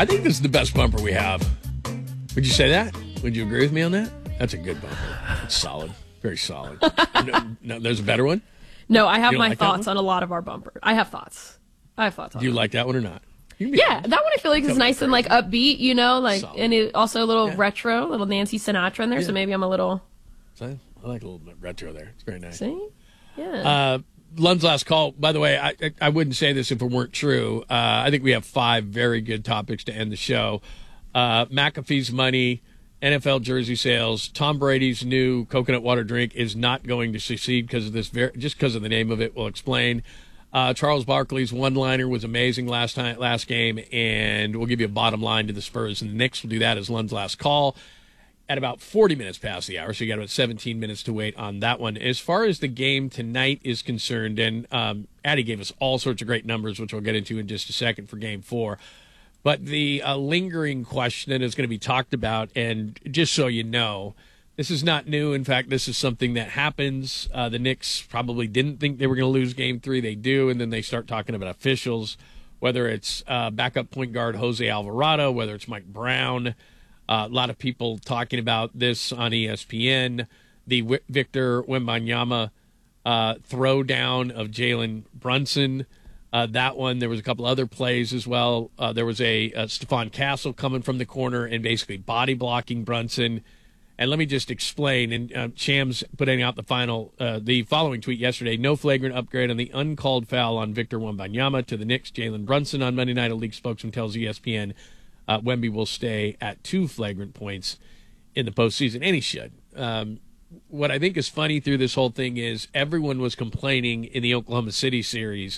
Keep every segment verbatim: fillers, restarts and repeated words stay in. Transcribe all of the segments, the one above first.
I think this is the best bumper we have. Would you say that? Would you agree with me on that? That's a good bumper. It's solid. Very solid. no, no, there's a better one? No, I have You don't my like that thoughts one? on a lot of our bumpers. I have thoughts. I have thoughts on Do you it. like that one or not? You can be Yeah, honest. that one I feel like is Tell me nice and like upbeat, you know, like Solid. and it, also a little Yeah. retro, a little Nancy Sinatra in there. Yeah. So maybe I'm a little. So I like a little bit retro there. It's very nice. See, yeah. Uh, Lund's last call, by the way, I, I I wouldn't say this if it weren't true. Uh, I think we have five very good topics to end the show. Uh, McAfee's money, N F L jersey sales, Tom Brady's new coconut water drink is not going to succeed because of this, ver- just because of the name of it. We'll explain. Uh, Charles Barkley's one-liner was amazing last time, last game, and we'll give you a bottom line to the Spurs and the Knicks. We'll do that as Lund's last call at about forty minutes past the hour, so you got about seventeen minutes to wait on that one. As far as the game tonight is concerned, and um, Addie gave us all sorts of great numbers, which we'll get into in just a second for game four. But the uh, lingering question that is going to be talked about, and just so you know, this is not new. In fact, this is something that happens. Uh, the Knicks probably didn't think they were going to lose game three. They do, and then they start talking about officials, whether it's uh, backup point guard Jose Alvarado, whether it's Mike Brown. Uh, a lot of people talking about this on E S P N. The w- Victor Wembanyama uh, throwdown of Jalen Brunson. Uh, that one, there was a couple other plays as well. Uh, there was a, a Stephon Castle coming from the corner and basically body blocking Brunson. And let me just explain. And uh, Shams putting out the final, uh, the following tweet yesterday: no flagrant upgrade on the uncalled foul on Victor Wembanyama to the Knicks. Jalen Brunson on Monday night. A league spokesman tells E S P N uh, Wemby will stay at two flagrant points in the postseason, and he should. Um, what I think is funny through this whole thing is everyone was complaining in the Oklahoma City series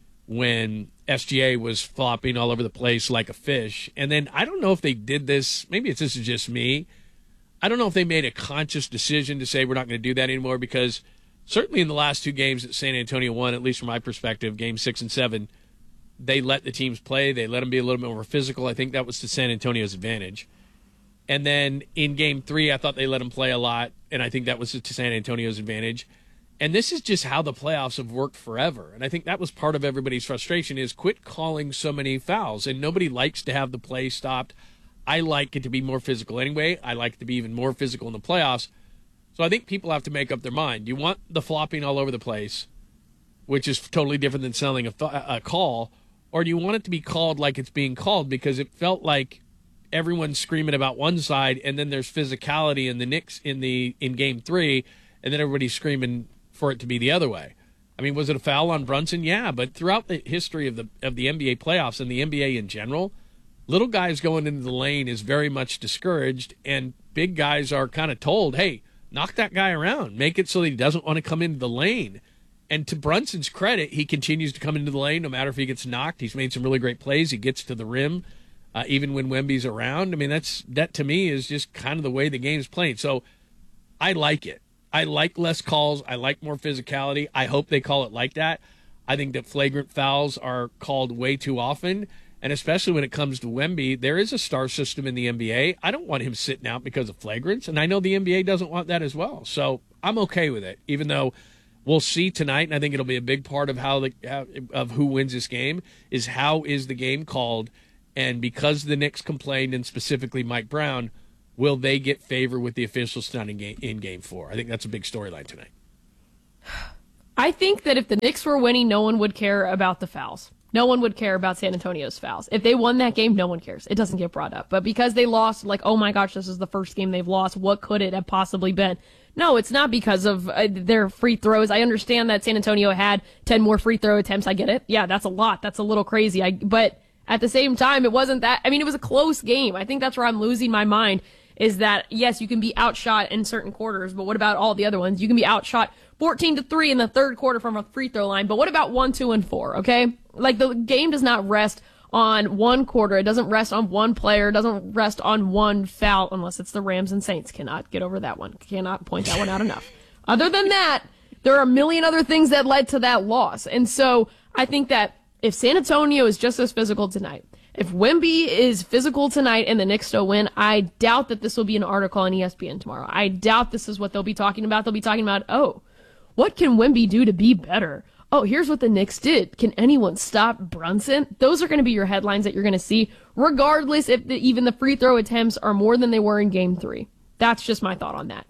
when S G A was flopping all over the place like a fish. And then I don't know if they did this. Maybe it's, this is just me. I don't know if they made a conscious decision to say we're not going to do that anymore, because certainly in the last two games that San Antonio won, at least from my perspective, game six and seven, they let the teams play. They let them be a little bit more physical. I think that was to San Antonio's advantage. And then in game three, I thought they let them play a lot, and I think that was to San Antonio's advantage. And this is just how the playoffs have worked forever. And I think that was part of everybody's frustration is quit calling so many fouls. And nobody likes to have the play stopped. I like it to be more physical anyway. I like it to be even more physical in the playoffs. So I think people have to make up their mind. You want the flopping all over the place, which is totally different than selling a, th- a call, or do you want it to be called like it's being called? Because it felt like everyone's screaming about one side, and then there's physicality in the Knicks in the in game three, and then everybody's screaming for it to be the other way. I mean, was it a foul on Brunson? Yeah, but throughout the history of the of the N B A playoffs and the N B A in general, little guys going into the lane is very much discouraged, and big guys are kind of told, hey, knock that guy around. Make it so that he doesn't want to come into the lane. And to Brunson's credit, he continues to come into the lane no matter if he gets knocked. He's made some really great plays. He gets to the rim, uh, even when Wemby's around. I mean, that's that to me is just kind of the way the game's played. So I like it. I like less calls. I like more physicality. I hope they call it like that. I think that flagrant fouls are called way too often, and especially when it comes to Wemby, there is a star system in the N B A. I don't want him sitting out because of flagrants, and I know the N B A doesn't want that as well. So I'm okay with it, even though we'll see tonight, and I think it'll be a big part of how the how, of who wins this game is how is the game called, and because the Knicks complained, and specifically Mike Brown, will they get favor with the officials tonight in game, in game four? I think that's a big storyline tonight. I think that if the Knicks were winning, no one would care about the fouls. No one would care about San Antonio's fouls. If they won that game, no one cares. It doesn't get brought up. But because they lost, like, oh my gosh, this is the first game they've lost. What could it have possibly been? No, it's not because of uh, their free throws. I understand that San Antonio had ten more free throw attempts. I get it. Yeah, that's a lot. That's a little crazy. I, but at the same time, it wasn't that. I mean, it was a close game. I think that's where I'm losing my mind. Is that, yes, you can be outshot in certain quarters, but what about all the other ones? You can be outshot fourteen to three in the third quarter from a free throw line, but what about one, two, and four, okay? Like, the game does not rest on one quarter. It doesn't rest on one player. It doesn't rest on one foul, unless it's the Rams and Saints. Cannot get over that one. Cannot point that one out enough. Other than that, there are a million other things that led to that loss. And so I think that if San Antonio is just as physical tonight, if Wemby is physical tonight and the Knicks still win, I doubt that this will be an article on E S P N tomorrow. I doubt this is what they'll be talking about. They'll be talking about, oh, what can Wemby do to be better? oh, here's what the Knicks did. Can anyone stop Brunson? Those are going to be your headlines that you're going to see, regardless if the, even the free throw attempts are more than they were in game three. That's just my thought on that.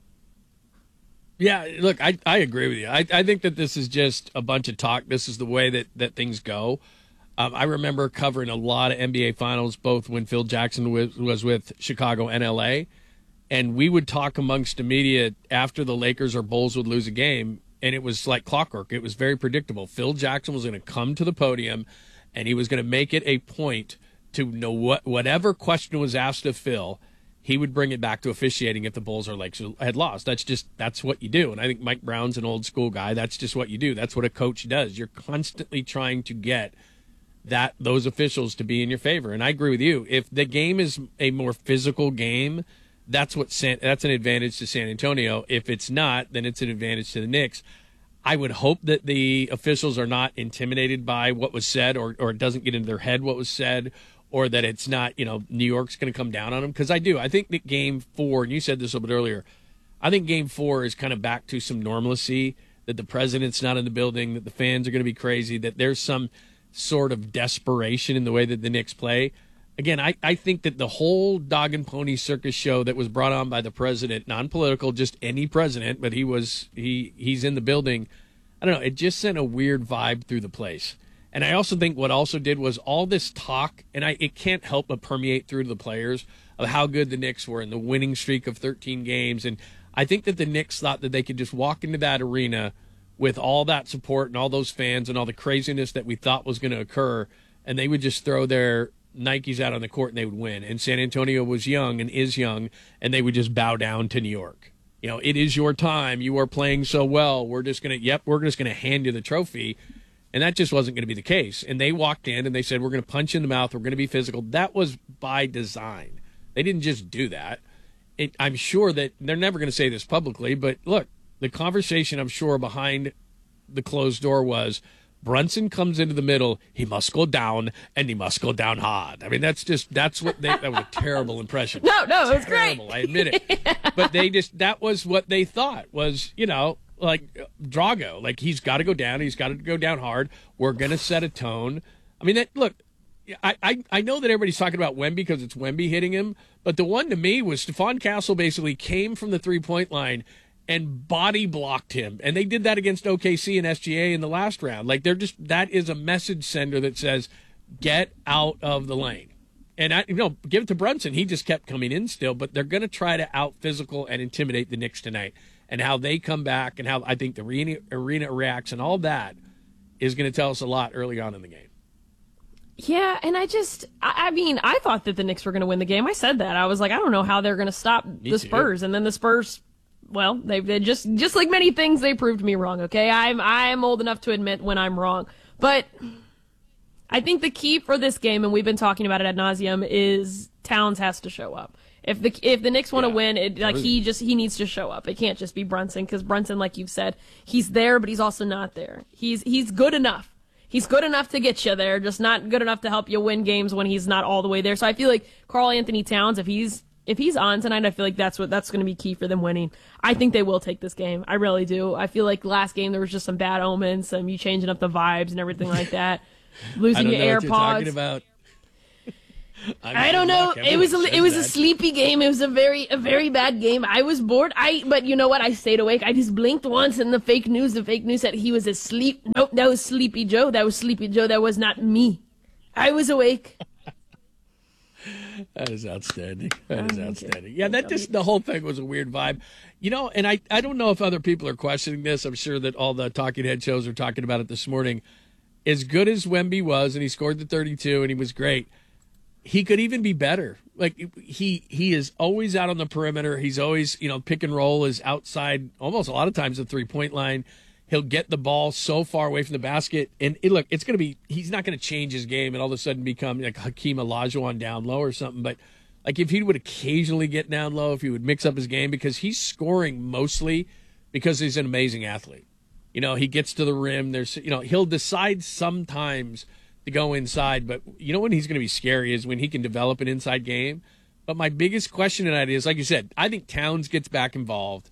Yeah, look, I, I agree with you. I, I think that this is just a bunch of talk. This is the way that, that things go. Um, I remember covering a lot of N B A finals, both when Phil Jackson was, was with Chicago and L A, and we would talk amongst the media after the Lakers or Bulls would lose a game, and it was like clockwork. It was very predictable. Phil Jackson was going to come to the podium, and he was going to make it a point to know what whatever question was asked of Phil, he would bring it back to officiating if the Bulls or Lakers had lost. That's just that's what you do. And I think Mike Brown's an old school guy. That's just what you do. That's what a coach does. You're constantly trying to get that those officials to be in your favor. And I agree with you. If the game is a more physical game, that's what San, that's an advantage to San Antonio. If it's not, then it's an advantage to the Knicks. I would hope that the officials are not intimidated by what was said, or or it doesn't get into their head what was said, or that it's not, you know, New York's going to come down on them. Because I do. I think that game four, and you said this a little bit earlier, I think game four is kind of back to some normalcy, that the president's not in the building, that the fans are going to be crazy, that there's some sort of desperation in the way that the Knicks play. Again, I, I think that the whole dog and pony circus show that was brought on by the president, non-political, just any president, but he was he he's in the building. I don't know. It just sent a weird vibe through the place. And I also think what also did was all this talk, and I it can't help but permeate through to the players of how good the Knicks were in the winning streak of thirteen games. And I think that the Knicks thought that they could just walk into that arena with all that support and all those fans and all the craziness that we thought was going to occur, and they would just throw their Nikes out on the court and they would win. And San Antonio was young and is young, and they would just bow down to New York. You know, it is your time. You are playing so well. We're just going to, yep, we're just going to hand you the trophy. And that just wasn't going to be the case. And they walked in and they said, we're going to punch you in the mouth. We're going to be physical. That was by design. They didn't just do that. It, I'm sure that they're never going to say this publicly, but look, the conversation, I'm sure, behind the closed door was Brunson comes into the middle, he must go down, and he must go down hard. I mean, that's just, that's what they, that was a terrible impression. No, no, it was terrible, great. I admit it. Yeah. But they just, that was what they thought was, you know, like Drago, like he's got to go down, he's got to go down hard. We're going to set a tone. I mean, that look, I, I, I know that everybody's talking about Wemby because it's Wemby hitting him, but the one to me was Stephon Castle basically came from the three-point line and body blocked him. And they did that against O K C and S G A in the last round. Like, they're just, that is a message sender that says, get out of the lane. And, I, you know, give it to Brunson. He just kept coming in still, but they're going to try to out-physical and intimidate the Knicks tonight. And how they come back and how I think the arena, arena reacts and all that is going to tell us a lot early on in the game. Yeah, and I just, I, I mean, I thought that the Knicks were going to win the game. I said that. I was like, I don't know how they're going to stop Me the too. Spurs. And then the Spurs, well, they they just, just like many things, they proved me wrong, okay? I'm, I'm old enough to admit when I'm wrong. But I think the key for this game, and we've been talking about it ad nauseum, is Towns has to show up. If the if the Knicks want to Yeah. win, it, like he just he needs to show up. It can't just be Brunson, because Brunson, like you've said, he's there, but he's also not there. He's he's good enough. He's good enough to get you there, just not good enough to help you win games when he's not all the way there. So I feel like Karl Anthony Towns, if he's if he's on tonight, I feel like that's what that's going to be key for them winning. I think they will take this game. I really do. I feel like last game there was just some bad omens, some you changing up the vibes and everything like that. Losing I don't your know AirPods. what you're talking about. I'm I don't know. luck. It was a, Everyone it was says a that. sleepy game. It was a very a very bad game. I was bored. I but you know what? I stayed awake. I just blinked once, and the fake news the fake news said he was asleep. Nope, that was Sleepy Joe. That was Sleepy Joe. That was not me. I was awake. That is outstanding. That is Oh, okay. outstanding. Yeah, that just the whole thing was a weird vibe. You know, and I, I don't know if other people are questioning this. I'm sure that all the talking head shows are talking about it this morning. As good as Wemby was, and he scored the thirty-two, and he was great, he could even be better. Like, he he is always out on the perimeter. He's always, you know, pick and roll is outside almost a lot of times the three-point line. He'll get the ball so far away from the basket. And it, look, it's going to be – he's not going to change his game and all of a sudden become like Hakeem Olajuwon down low or something. But, like, if he would occasionally get down low, if he would mix up his game, because he's scoring mostly because he's an amazing athlete. You know, he gets to the rim. There's, you know, he'll decide sometimes to go inside. But you know when he's going to be scary is when he can develop an inside game. But my biggest question tonight is, like you said, I think Towns gets back involved.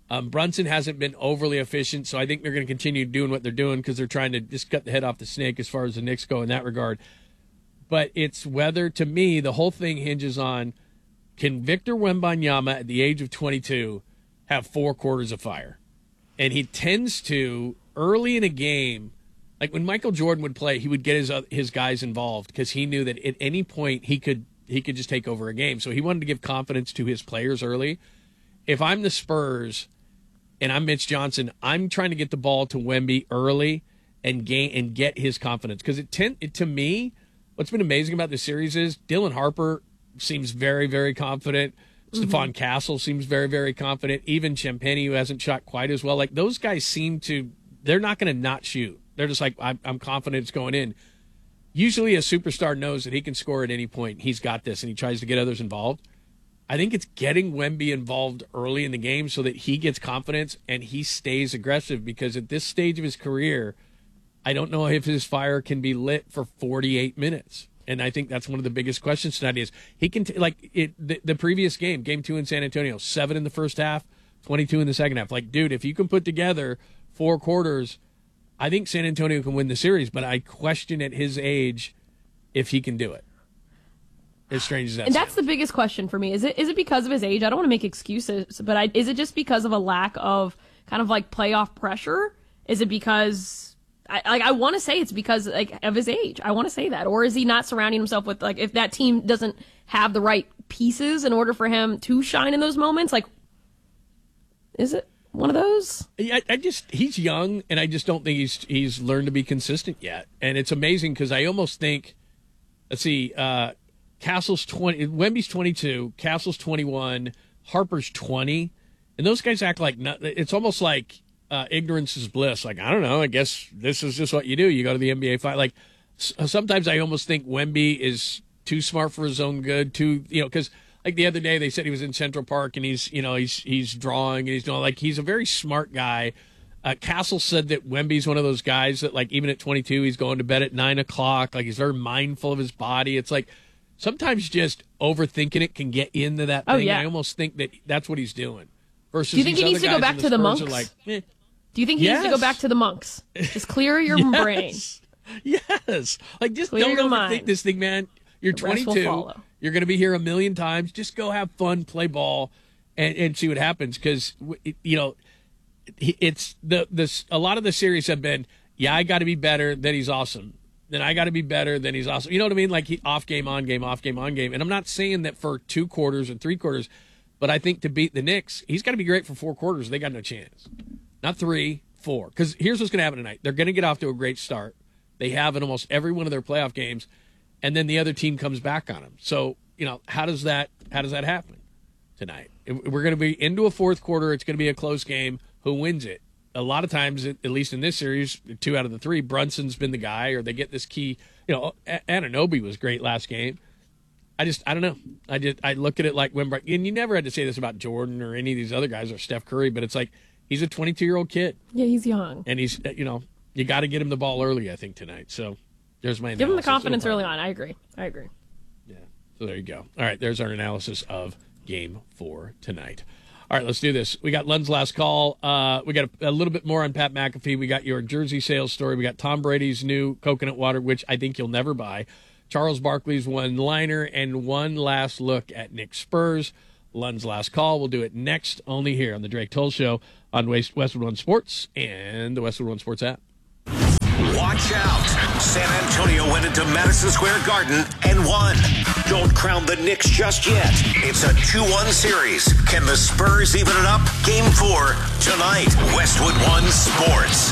Um, Brunson hasn't been overly efficient, so I think they're going to continue doing what they're doing because they're trying to just cut the head off the snake as far as the Knicks go in that regard. But it's whether, to me, the whole thing hinges on, can Victor Wembanyama at the age of twenty-two have four quarters of fire? And he tends to, early in a game, like when Michael Jordan would play, he would get his his guys involved because he knew that at any point he could he could just take over a game. So he wanted to give confidence to his players early. If I'm the Spurs and I'm Mitch Johnson, I'm trying to get the ball to Wemby early and gain and get his confidence. Because it, tend, it to me, what's been amazing about this series is Dylan Harper seems very, very confident. Mm-hmm. Stephon Castle seems very, very confident. Even Champagnie, who hasn't shot quite as well. Like, those guys seem to, they're not going to not shoot. They're just like, I'm, I'm confident it's going in. Usually a superstar knows that he can score at any point. He's got this, and he tries to get others involved. I think it's getting Wemby involved early in the game so that he gets confidence and he stays aggressive, because at this stage of his career, I don't know if his fire can be lit for forty-eight minutes. And I think that's one of the biggest questions tonight is he can, t- like it, the, the previous game, game two in San Antonio, seven in the first half, twenty-two in the second half. Like, dude, if you can put together four quarters, I think San Antonio can win the series, but I question at his age if he can do it. As strange as that And sounds. that's the biggest question for me. Is it is it because of his age? I don't want to make excuses, but I, is it just because of a lack of kind of like playoff pressure? Is it because I like I want to say it's because like of his age. I want to say that, or is he not surrounding himself with like if that team doesn't have the right pieces in order for him to shine in those moments? Like, is it one of those? I, I just he's young, and I just don't think he's he's learned to be consistent yet. And it's amazing because I almost think, let's see. Uh, Castle's twenty, Wemby's twenty-two, Castle's twenty-one, Harper's twenty, and those guys act like not, it's almost like uh, ignorance is bliss. Like, I don't know, I guess this is just what you do. You go to the N B A fight. Like, sometimes I almost think Wemby is too smart for his own good. Too, you know, because like the other day they said he was in Central Park and he's, you know, he's he's drawing and he's doing like he's a very smart guy. Uh, Castle said that Wemby's one of those guys that like even at twenty-two he's going to bed at nine o'clock. Like he's very mindful of his body. It's like. Sometimes just overthinking it can get into that thing. Oh, yeah. I almost think that that's what he's doing. Versus Do you think these he needs other to go guys back in to the Spurs monks? are like, eh. Do you think he Yes. needs to go back to the monks? Just clear your yes. brain. Yes. Like, just Clear don't your overthink mind. this thing, man. You're The rest will twenty-two. follow. You're going to be here a million times. Just go have fun, play ball, and, and see what happens. Because, you know, it's the this. A lot of the series have been, yeah, I got to be better. Then he's awesome. Then I got to be better. Then he's awesome. You know what I mean? Like he off game, on game, off game, on game. And I'm not saying that for two quarters or three quarters, but I think to beat the Knicks, he's got to be great for four quarters. They got no chance. Not three, four. Because here's what's going to happen tonight. They're going to get off to a great start. They have in almost every one of their playoff games, and then the other team comes back on them. So, you know, how does that how does that happen tonight? We're going to be into a fourth quarter. It's going to be a close game. Who wins it? A lot of times, at least in this series, two out of the three, Brunson's been the guy, or they get this key. You know, Anunoby was great last game. I just, I don't know. I just, I look at it like when, and you never had to say this about Jordan or any of these other guys or Steph Curry, but it's like he's a twenty-two-year-old kid. Yeah, he's young, and he's, you know, you got to get him the ball early. I think tonight. So there's my analysis. Give him the confidence early on. I agree. I agree. Yeah. So there you go. All right. There's our analysis of Game Four tonight. All right, let's do this. We got Lund's last call. Uh, we got a, a little bit more on Pat McAfee. We got your jersey sales story. We got Tom Brady's new coconut water, which I think you'll never buy. Charles Barkley's one-liner, and one last look at Nick Spurs. Lund's last call. We'll do it next, only here on the Drake Toll Show on West, Westwood One Sports and the Westwood One Sports app. Watch out. San Antonio went into Madison Square Garden and won. Don't crown the Knicks just yet. It's a two one series. Can the Spurs even it up? Game four tonight. Westwood One Sports.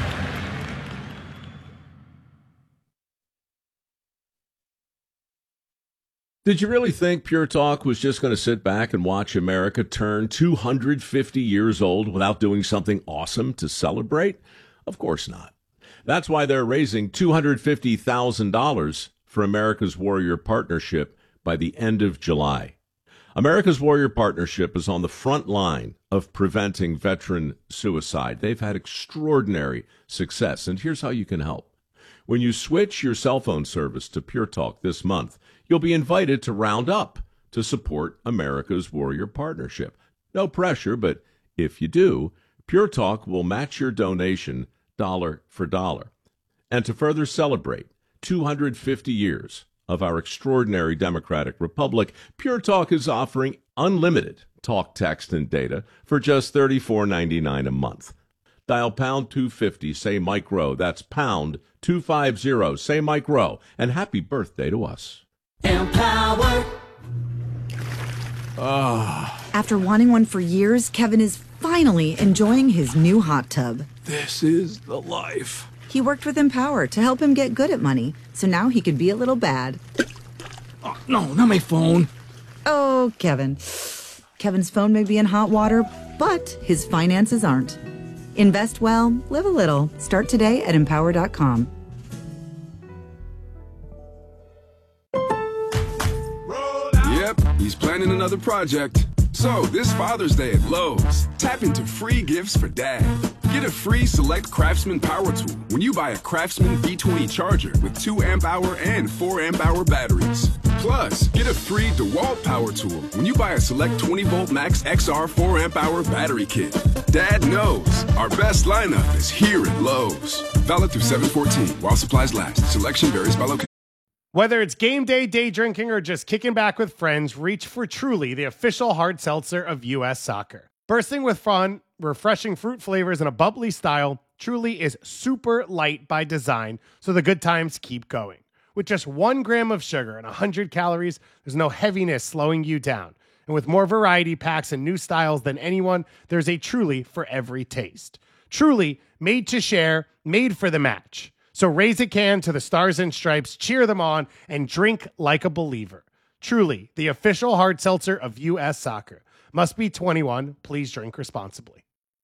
Did you really think Pure Talk was just going to sit back and watch America turn two hundred fifty years old without doing something awesome to celebrate? Of course not. That's why they're raising two hundred fifty thousand dollars for America's Warrior Partnership by the end of July. America's Warrior Partnership is on the front line of preventing veteran suicide. They've had extraordinary success, and here's how you can help. When you switch your cell phone service to Pure Talk this month, you'll be invited to round up to support America's Warrior Partnership. No pressure, but If you do, Pure Talk will match your donation dollar for dollar. And to further celebrate two hundred fifty years of our extraordinary democratic republic, Pure Talk is offering unlimited talk, text, and data for just thirty-four ninety-nine a month. Dial pound two fifty, say Mike Rowe. That's pound two fifty, say Mike Rowe. And happy birthday to us. Empower. Ah. After wanting one for years, Kevin is finally enjoying his new hot tub. This is the life. He worked with Empower to help him get good at money, so now he could be a little bad. Oh, no, not my phone. Oh, Kevin. Kevin's phone may be in hot water, but his finances aren't. Invest well, live a little. Start today at empower dot com. Yep, he's planning another project. So, this Father's Day at Lowe's, tap into free gifts for Dad. Get a free Select Craftsman power tool when you buy a Craftsman V twenty charger with two amp hour and four amp hour batteries. Plus, get a free DeWalt power tool when you buy a Select twenty volt Max X R four amp hour battery kit. Dad knows our best lineup is here at Lowe's. Valid through seven fourteen while supplies last. Selection varies by location. Whether it's game day, day drinking, or just kicking back with friends, reach for Truly, the official hard seltzer of U S Soccer. Bursting with fun, refreshing fruit flavors, and a bubbly style, Truly is super light by design, so the good times keep going. With just one gram of sugar and one hundred calories, there's no heaviness slowing you down. And with more variety packs and new styles than anyone, there's a Truly for every taste. Truly, made to share, made for the match. So raise a can to the Stars and Stripes, cheer them on, and drink like a believer. Truly, the official hard seltzer of U S Soccer. Must be twenty-one. Please drink responsibly.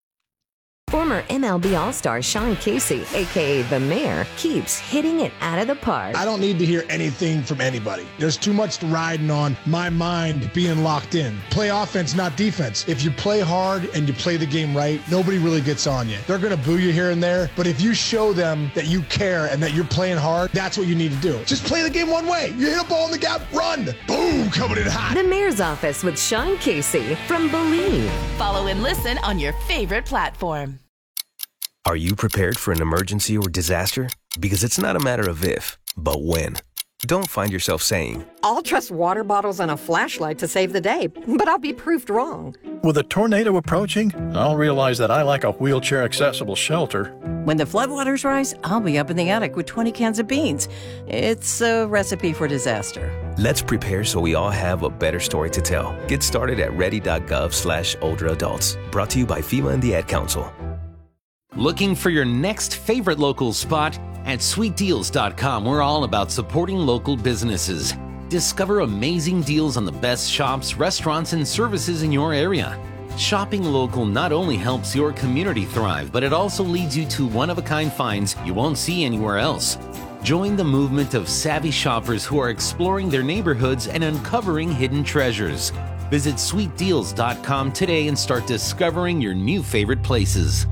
Former M L B All-Star Sean Casey, a k a. The Mayor, keeps hitting it out of the park. I don't need to hear anything from anybody. There's too much riding on my mind being locked in. Play offense, not defense. If you play hard and you play the game right, nobody really gets on you. They're going to boo you here and there, but if you show them that you care and that you're playing hard, that's what you need to do. Just play the game one way. You hit a ball in the gap, run. Boom, coming in hot. The Mayor's Office with Sean Casey from Believe. Follow and listen on your favorite platform. Are you prepared for an emergency or disaster? Because it's not a matter of if, but when. Don't find yourself saying, I'll trust water bottles and a flashlight to save the day, but I'll be proved wrong. With a tornado approaching, I'll realize that I like a wheelchair-accessible shelter. When the floodwaters rise, I'll be up in the attic with twenty cans of beans. It's a recipe for disaster. Let's prepare so we all have a better story to tell. Get started at ready.gov slash older adults. Brought to you by FEMA and the Ad Council. Looking for your next favorite local spot? At sweet deals dot com, we're all about supporting local businesses. Discover amazing deals on the best shops, restaurants, and services in your area. Shopping local not only helps your community thrive, but it also leads you to one-of-a-kind finds you won't see anywhere else. Join the movement of savvy shoppers who are exploring their neighborhoods and uncovering hidden treasures. Visit sweet deals dot com today and start discovering your new favorite places.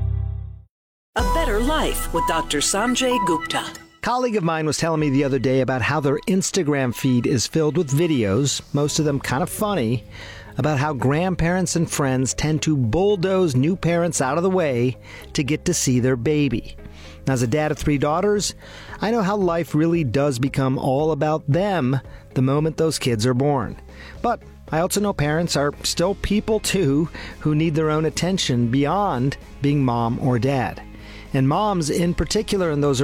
A Better Life with Doctor Sanjay Gupta. A colleague of mine was telling me the other day about how their Instagram feed is filled with videos, most of them kind of funny, about how grandparents and friends tend to bulldoze new parents out of the way to get to see their baby. As a dad of three daughters, I know how life really does become all about them the moment those kids are born. But I also know parents are still people too who need their own attention beyond being mom or dad. And moms in particular in those